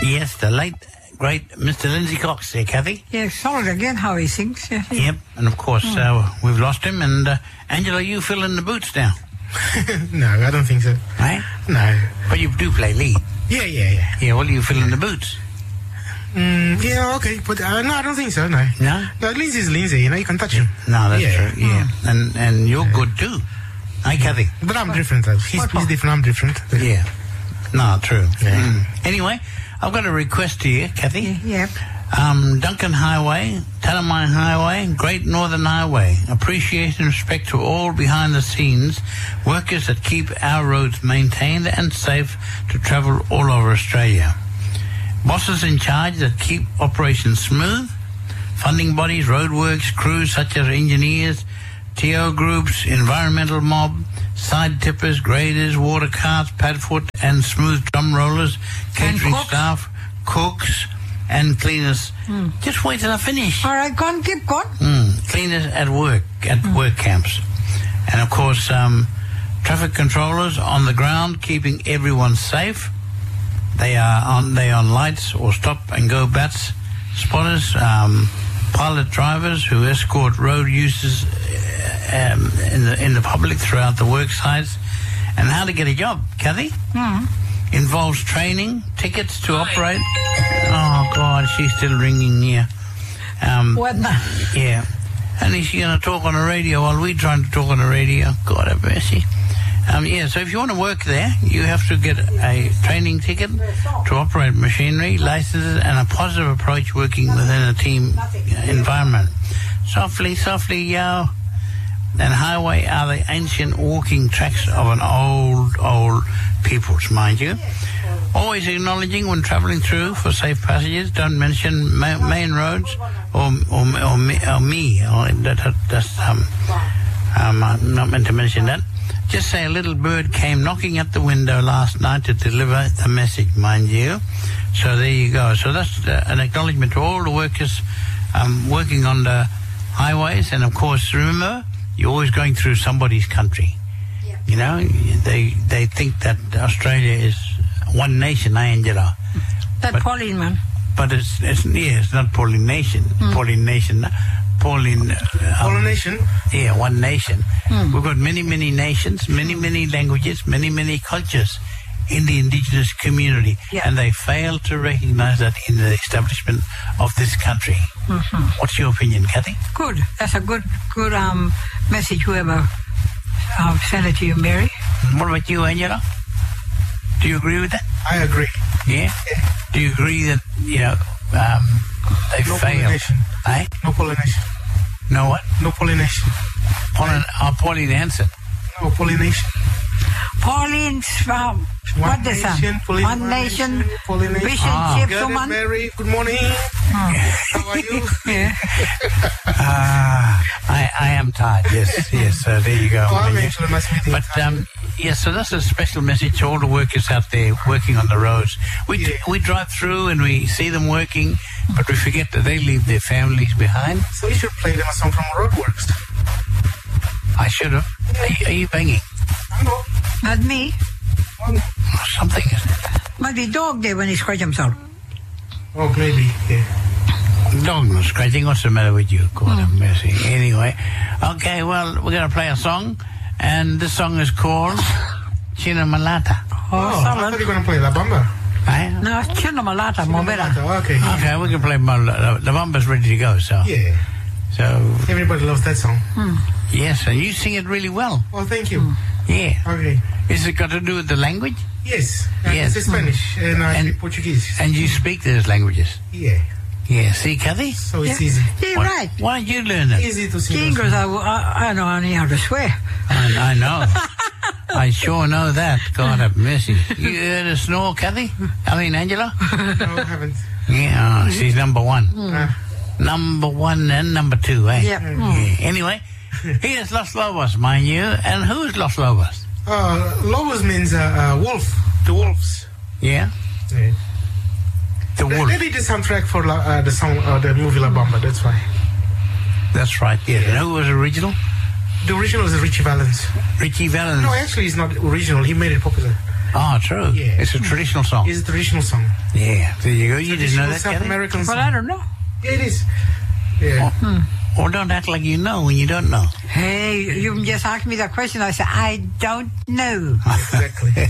Yes, the late, great Mr. Lindsay Cox there, Kathy. Yeah, solid again how he sings. Yeah. Yep, and of course we've lost him. And Angela, you fill in the boots now. No, I don't think so. Right? No. But you do play lead. Yeah. Yeah, well, you fill in the boots. Yeah, okay, but no, I don't think so. No. No? No, Lindsay's Lindsay. You can touch him. No, that's Yeah. true. Yeah, and you're good too. Hey, Kathy. But I'm different, though. He's different. I'm different. Yeah. No, true. Yeah. Anyway, I've got a request to you, Kathy. Yep. Duncan Highway, Talamine Highway, Great Northern Highway. Appreciation and respect to all behind the scenes workers that keep our roads maintained and safe to travel all over Australia. Bosses in charge that keep operations smooth. Funding bodies, roadworks, crews such as engineers, TO groups, environmental mob, side tippers, graders, water carts, padfoot and smooth drum rollers, catering staff, cooks and cleaners. Just wait till I finish. All right, go on, keep going. Cleaners at work camps. And of course, traffic controllers on the ground keeping everyone safe. They are on lights or stop and go bats. Spotters, pilot drivers who escort road users in the public throughout the work sites. And how to get a job, Kathy? Involves training, tickets to operate. Oh, God, she's still ringing here. What now? Yeah. And is she going to talk on the radio while we're trying to talk on the radio? God have mercy. So if you want to work there, you have to get a training ticket to operate machinery, licenses, and a positive approach working within a team environment. Softly, yo. And highway are the ancient walking tracks of an old peoples, mind you. Always acknowledging when travelling through for safe passages. Don't mention main roads or me. I'm not meant to mention that. Just say a little bird came knocking at the window last night to deliver the message, mind you. So there you go. So that's an acknowledgement to all the workers working on the highways. And of course, remember, you're always going through somebody's country. Yeah. You know, they think that Australia is one nation, Angela. Pauline, man. But it's not pollination. Pollination. Pollination? Yeah, one nation. We've got many nations, many languages, many cultures in the indigenous community. Yeah. And they fail to recognize that in the establishment of this country. What's your opinion, Kathy? Good. That's a good message, whoever sent it to you, Mary. What about you, Angela? Do you agree with that? I agree. Yeah? Do you agree that, they no fail? Pollination. Eh? No pollination. No what? No pollination. Pauline Hanson. No pollination. Pauline's what is that? One nation. Pollination. Vision ship someone. Mary, good morning. How are you? Yeah. I am tired. Yes. There you go. Oh, I'm actually nice meeting. But so that's a special message to all the workers out there working on the roads. We drive through and we see them working, but we forget that they leave their families behind. So you should play them a song from Roadworks. I should have. Are you banging? No. Not me. Something is it? Might be dog there when he scratched himself. Oh, maybe. Yeah. Dog not scratching. What's the matter with you? God have mercy. Anyway, okay. Well, we're going to play a song, and this song is called China Malata. I thought you were going to play La Bamba. No, China Malata, more better. Okay. Okay, we can play La Bamba's ready to go. So yeah. So everybody loves that song. Yes, and you sing it really well. Well, thank you. Yeah. Okay. Is it got to do with the language? Yes. Yes. It's Spanish and I speak Portuguese. And you speak those languages? Yeah. Yeah. See, Kathy? So it's easy. Yeah, right. Why don't you learn that? Easy to sing. English, I know only how to swear. I know. I sure know that. God have mercy. You heard a snore, Kathy? I mean, Angela? No, I haven't. Yeah, she's number one. Number one and number two, eh? Yep. Yeah. Anyway, here's Los Lobos, mind you. And who's Los Lobos? Lobos means wolf. The wolves. Yeah? Yeah. The wolf. They did the soundtrack for the song, the movie La Bamba, that's why. That's right, yeah. And who was original? The original is Richie Valens. Richie Valens. No, actually, he's not original. He made it popular. Oh, true. Yeah. It's a traditional song. It's a traditional song. Yeah, there you go. You didn't know Traditional that, South Kelly? American Well, song. I don't know. Yeah, it is. Yeah. Or don't act like you know when you don't know. Hey, you just asked me that question. I said, I don't know. Exactly.